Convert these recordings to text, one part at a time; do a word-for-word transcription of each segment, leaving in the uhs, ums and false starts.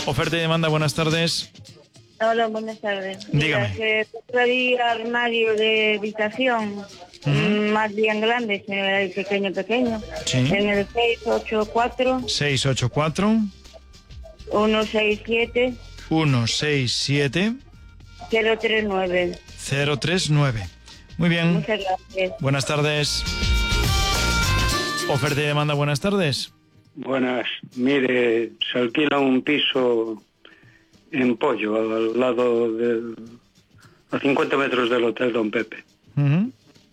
Oferta y demanda, buenas tardes. Hola, buenas tardes. Dígame. Mira, que traía armario de habitación, Uh-huh. más bien grande, el pequeño, pequeño. Sí. En el seis ocho cuatro, seis ocho cuatro, uno seis siete, uno seis siete, cero tres nueve. cero tres nueve. Muy bien. Muchas gracias. Buenas tardes. Oferta y demanda, buenas tardes. Buenas. Mire, se alquila un piso en Pollo, al lado del... a cincuenta metros del Hotel Don Pepe. Uh-huh.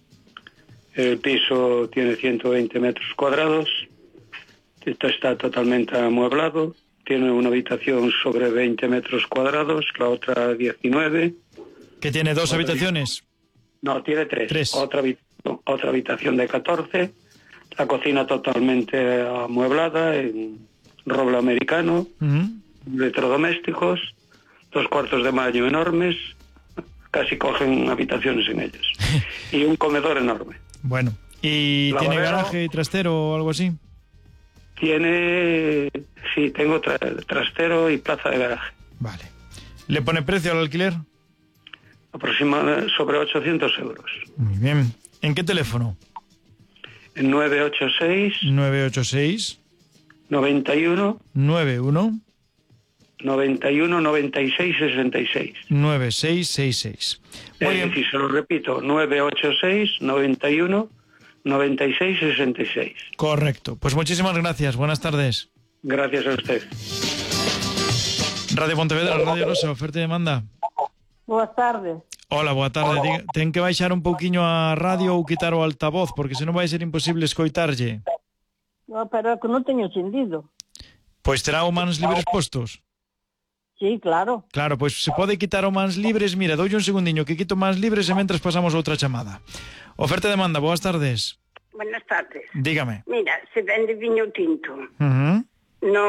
El piso tiene ciento veinte metros cuadrados, está, está totalmente amueblado, tiene una habitación sobre veinte metros cuadrados, la otra diecinueve. ¿Que tiene dos otra habitaciones? No, tiene tres. Tres. Otra, otra habitación de catorce, la cocina totalmente amueblada en roble americano, Uh-huh. electrodomésticos, dos cuartos de baño enormes, casi cogen habitaciones en ellos, y un comedor enorme. Bueno, ¿y Lavadero. tiene garaje y trastero o algo así? Tiene, sí, tengo tra- trastero y plaza de garaje. Vale. ¿Le pone precio al alquiler? Aproximadamente sobre ochocientos euros. Muy bien. ¿En qué teléfono? En nueve ocho seis, nueve ocho seis, noventa y uno, nueve uno, noventa y uno, noventa y seis, sesenta y seis. nueve seis seis seis. Muy Es bien. decir, se lo repito, nueve ocho seis, noventa y uno, noventa y seis, sesenta y seis. Correcto. Pues muchísimas gracias. Buenas tardes. Gracias a usted. Radio Pontevedra, Radio Rosa, oferta y demanda. Boas tardes. Hola, boa tarde. Diga, ten que baixar un pouquiño a radio ou quitar o altavoz, porque senón vai ser imposible escoitarlle. No, pero é que non teño encendido. Pois terá o mans libres postos. Sí, claro. Claro, pois se pode quitar o mans libres. Mira, doulle un segundiño que quito mans libres e mentras pasamos a outra chamada. Oferta e demanda, boas tardes. Buenas tardes. Dígame. Mira, se vende viño tinto Uh-huh. no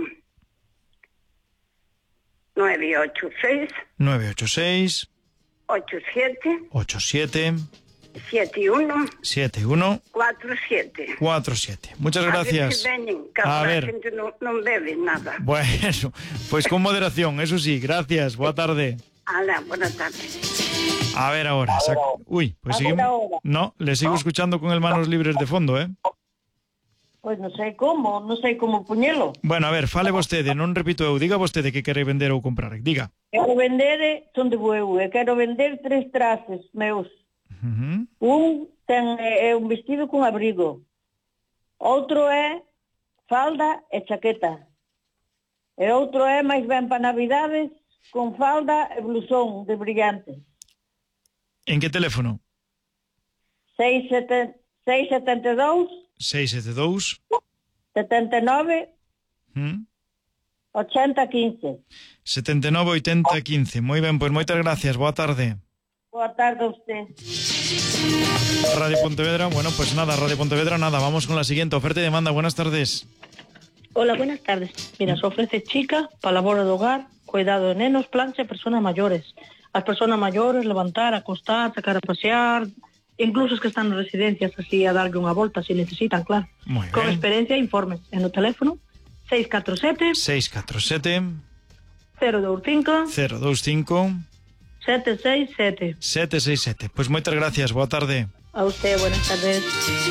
nueve ocho seis, nueve ocho seis, ocho siete, ocho siete, siete uno, siete uno, cuatro siete. cuatro siete. Muchas A ver gracias. se veñen, que A a ver. gente non, non bebe nada. Bueno, pues con moderación, eso sí, gracias. Boa tarde. Ala, buenas tardes. A ver ahora. sac- Uy, pues A ver seguimos. ahora. No, le sigo escuchando con el manos libres de fondo, ¿eh? Pois non sei como, non sei como puñelo. Bueno, a ver, fale vostede, non repito eu, diga vostede que quere vender ou comprar, diga. Quero vender, son de eu, e quero vender tres trases meus. Uh-huh. Un ten é un vestido con abrigo. Outro é falda e chaqueta. E outro é máis ben para Navidades con falda e blusón de brillantes. En que teléfono? seis sete dous, seis sete dous, setenta e nove, ¿Mm? ochenta quince. setenta e nove oitenta quince. Moi ben, pois moitas gracias, boa tarde. Boa tarde a usted. Radio Pontevedra, bueno, pues nada, Radio Pontevedra, nada, vamos con la siguiente oferta y demanda, buenas tardes. Hola, buenas tardes. Mira, se ofrece chica para labor de hogar, cuidado de nenos, plancha, personas mayores. Las personas mayores, levantar, acostar, sacar a pasear, incluso es que están en residencias así a darle una volta si necesitan, claro. Muy Con bien. experiencia, informes en el teléfono seis cuatro siete, seis cuatro siete, cero dos cinco, cero dos cinco, siete seis siete. siete seis siete. Pues moitas gracias, boa tarde. A usted, buenas tardes.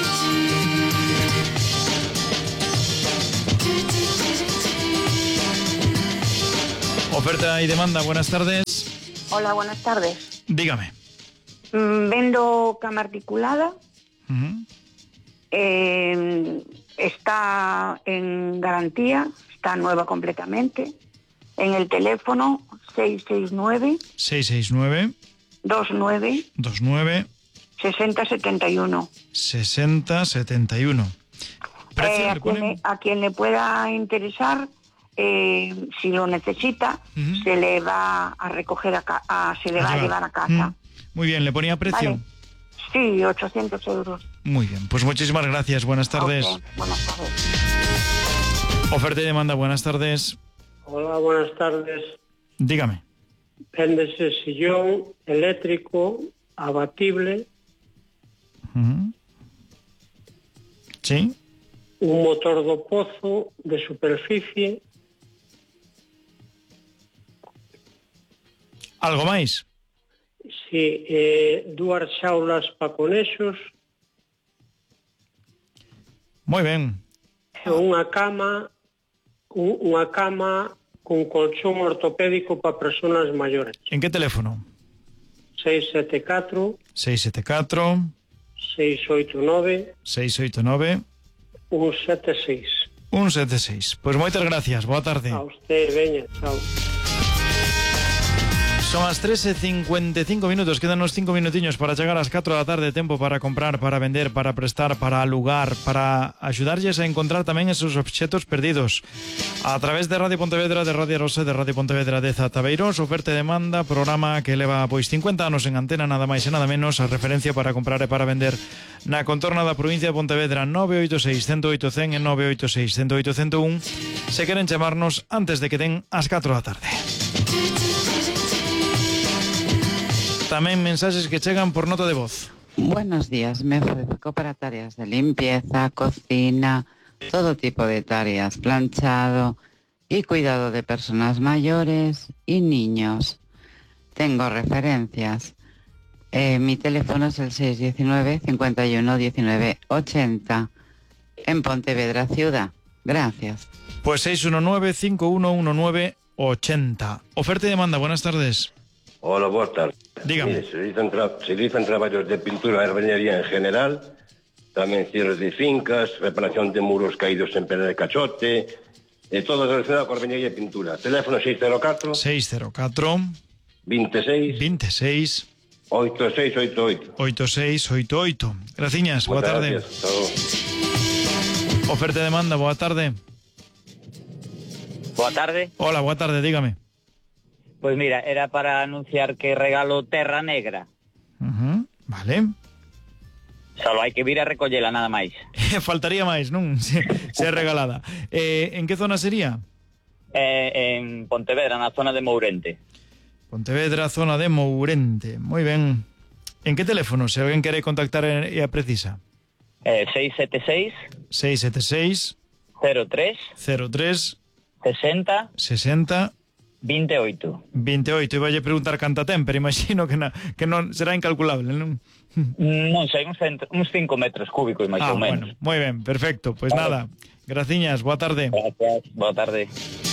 Oferta y demanda, buenas tardes. Hola, buenas tardes. Dígame. Mm, vendo cama articulada, Uh-huh. eh, está en garantía, está nueva completamente. En el teléfono seis seis nueve, seis seis nueve, dos nueve, dos nueve, sesenta setenta y uno. sesenta setenta y uno. ¿Precio Eh, a, le quien ponen? le, a quien le pueda interesar, eh, si lo necesita, Ujú. se le va a recoger a, ca- a- se le va a llevar a casa. Mm. Muy bien, ¿le ponía precio? Vale. Sí, ochocientos euros. Muy bien, pues muchísimas gracias, buenas tardes. Ok, buenas tardes. Oferta y demanda, buenas tardes. Hola, buenas tardes. Dígame. Véndese sillón eléctrico, abatible, Ujú. ¿Sí? un motor do pozo de superficie, Algo máis? Si, eh, dúas xaulas pa conexos, Moi ben. e unha cama, un, unha cama con colchón ortopédico para persoas maiores. En que teléfono? seis sete catro, seis sete catro, seis oito nove, seis oito nove, un sete seis. un sete seis. Pois moitas gracias, boa tarde. A usted, veña, chao. Son as tres e cincuenta e cinco minutos, quedan uns cinco minutiños para chegar ás catro da tarde, tempo para comprar, para vender, para prestar, para alugar, para axudarlles a encontrar tamén esos obxetos perdidos. A través de Radio Pontevedra, de Radio Rosa, de Radio Pontevedra de Zatabeiros, oferta e demanda, programa que leva pois cincuenta anos en antena, nada máis e nada menos, a referencia para comprar e para vender na contorna da provincia de Pontevedra. Nove oito seis, cero oito, cero e nove oito seis, cero oito, cero un se queren chamarnos antes de que den as catro da tarde. Tamén mensaxes que chegan por nota de voz. Buenos días, me ofrezco para tareas de limpieza, cocina, todo tipo de tareas, planchado y cuidado de personas mayores y niños. Tengo referencias. Eh, mi teléfono es el seis uno nueve, cincuenta y uno, diecinueve, ochenta en Pontevedra Ciudad. Gracias. Pues seis uno nueve, cinco uno uno nueve, ochenta. Oferta y demanda, buenas tardes. Hola, boas tardes. Dígame. Mire, se realizan, tra se realizan traballos de pintura e albañería en general, tamén cierres de fincas, reparación de muros caídos en pena de cachote, e todo relacionado con albañería e pintura. Teléfono seis cero catro, seis cero catro, veintiséis, veintiséis, ochenta y seis ochenta y ocho. ochenta y seis ochenta y ocho. Graciñas, boa Muchas tarde. gracias. Hasta luego. Oferta y demanda, boa tarde. Boa tarde. Hola, boa tarde, dígame. Pois mira, era para anunciar que regalo Terra Negra. Uh-huh. Vale. Solo hai que vir a recollela, nada máis. Faltaría máis, non? Se, se é regalada. Eh, en que zona sería? Eh, en Pontevedra, na zona de Mourente. Pontevedra, zona de Mourente. Moi ben. En que teléfono? Se alguén quere contactar e a precisa. Eh, seis sete seis, seis sete seis, cero tres, cero tres, sesenta, sesenta, veintiocho. veintiocho. Iba a preguntar canta ten, pero imagino que, na, que non será incalculable, non? Non sei, uns, uns cinco metros cúbicos, máis ah, ou menos. Bueno, moi ben, perfecto. Pois pues nada, graciñas, boa tarde. Gracias, boa tarde.